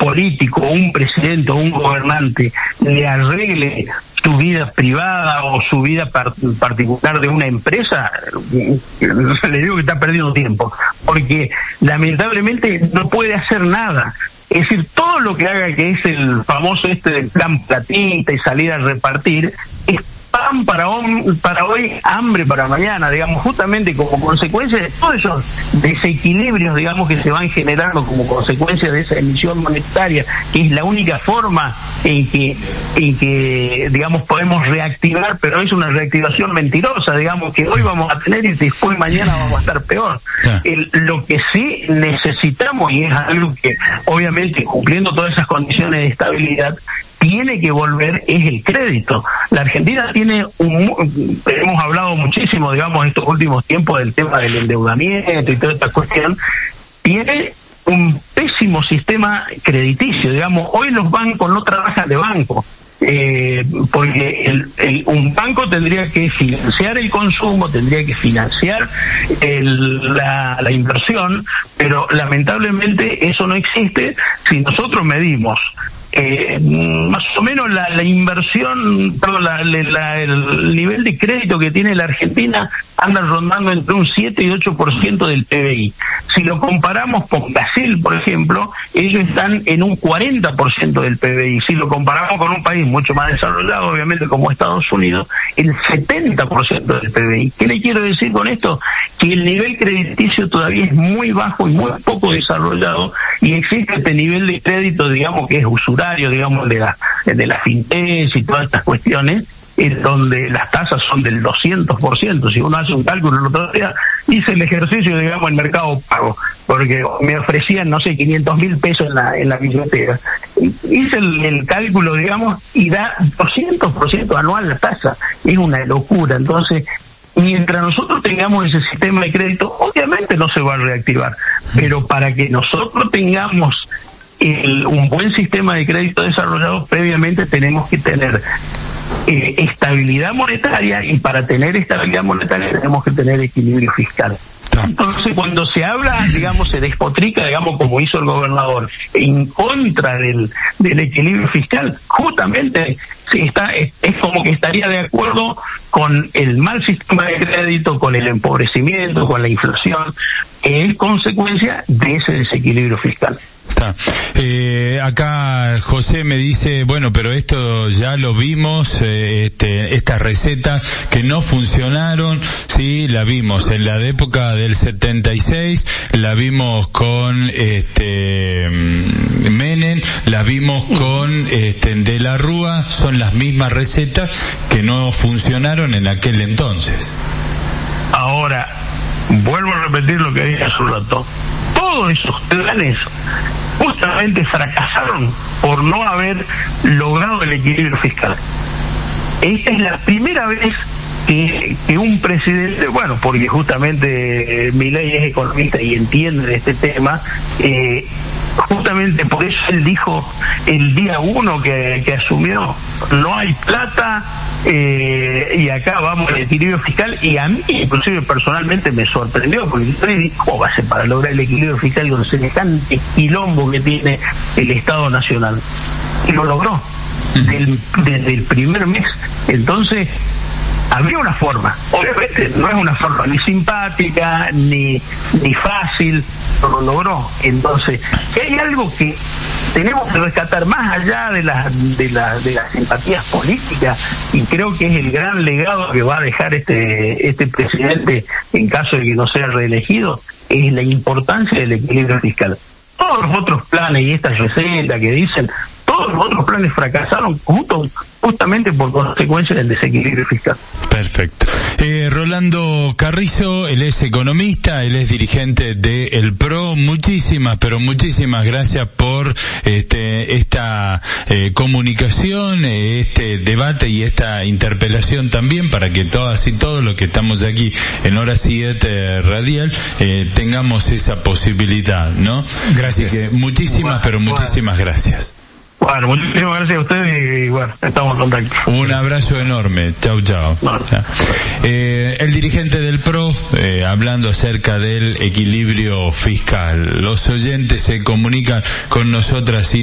político, un presidente o un gobernante le arregle su vida privada o su vida particular de una empresa, le digo que está perdiendo tiempo, porque lamentablemente no puede hacer nada. Es decir, todo lo que haga, que es el famoso del plan platita y salir a repartir, es pan para hoy, hambre para mañana, digamos, justamente como consecuencia de todos esos desequilibrios, digamos, que se van generando como consecuencia de esa emisión monetaria, que es la única forma en que digamos, podemos reactivar, pero es una reactivación mentirosa, digamos, que hoy vamos a tener y después mañana vamos a estar peor. Lo que sí necesitamos, y es algo que obviamente cumpliendo todas esas condiciones de estabilidad, tiene que volver, es el crédito. La Argentina tiene hemos hablado muchísimo, digamos, estos últimos tiempos del tema del endeudamiento y toda esta cuestión, tiene un pésimo sistema crediticio, digamos. Hoy los bancos no trabajan de banco, porque un banco tendría que financiar el consumo, tendría que financiar la inversión, pero lamentablemente eso no existe. Si nosotros medimos más o menos la inversión, perdón, el nivel de crédito que tiene la Argentina anda rondando entre un 7 y 8% del PBI. Si lo comparamos con Brasil, por ejemplo, ellos están en un 40% del PBI. Si lo comparamos con un país mucho más desarrollado, obviamente, como Estados Unidos, el 70% del PBI. ¿Qué le quiero decir con esto? Que el nivel crediticio todavía es muy bajo y muy poco desarrollado, y existe este nivel de crédito, digamos, que es usurario, digamos, de la fintech y todas estas cuestiones, en donde las tasas son del 200%. Si uno hace un cálculo, el otro día hice el ejercicio, digamos, en Mercado Pago, porque me ofrecían, no sé, 500.000 pesos en la billetera. Hice el cálculo, digamos, y da 200% anual la tasa. Es una locura. Entonces, mientras nosotros tengamos ese sistema de crédito, obviamente no se va a reactivar, pero para que nosotros tengamos un buen sistema de crédito desarrollado, previamente tenemos que tener estabilidad monetaria, y para tener estabilidad monetaria tenemos que tener equilibrio fiscal. Entonces, cuando se habla, digamos, se despotrica, digamos, como hizo el gobernador, en contra del equilibrio fiscal, justamente es como que estaría de acuerdo con el mal sistema de crédito, con el empobrecimiento, con la inflación, que es consecuencia de ese desequilibrio fiscal. Acá José me dice, bueno, pero esto ya lo vimos, estas recetas que no funcionaron, sí, la vimos en la época del 76, la vimos con Menem, la vimos con De la Rúa, son las mismas recetas que no funcionaron en aquel entonces. Ahora, vuelvo a repetir lo que dije hace un rato. Todos esos planes justamente fracasaron por no haber logrado el equilibrio fiscal. Esta es la primera vez que un presidente, bueno, porque justamente Milei es economista y entiende de este tema, justamente por eso él dijo el día 1 que asumió, no hay plata, y acá vamos al equilibrio fiscal. Y a mí, inclusive personalmente, me sorprendió, porque yo dije, ¿cómo va a ser para lograr el equilibrio fiscal con semejante quilombo que tiene el Estado Nacional? Y lo logró desde el primer mes. Entonces, había una forma, obviamente no es una forma ni simpática ni fácil, pero lo logró. Entonces, hay algo que tenemos que rescatar más allá de las simpatías políticas, y creo que es el gran legado que va a dejar este presidente en caso de que no sea reelegido, es la importancia del equilibrio fiscal. Todos los otros planes y estas recetas que dicen, todos los otros planes fracasaron justamente por consecuencia del desequilibrio fiscal. Perfecto. Rolando Carrizo, él es economista, él es dirigente de El PRO. Muchísimas, pero muchísimas gracias por esta comunicación, este debate y esta interpelación también, para que todas y todos los que estamos aquí en Hora 7 Radial tengamos esa posibilidad, ¿no? Gracias. Así que muchísimas, pero muchísimas gracias. Bueno, muchísimas gracias a ustedes y bueno, estamos en contacto. Un abrazo enorme. Chau, chau. El dirigente del PRO, hablando acerca del equilibrio fiscal. Los oyentes se comunican con nosotras y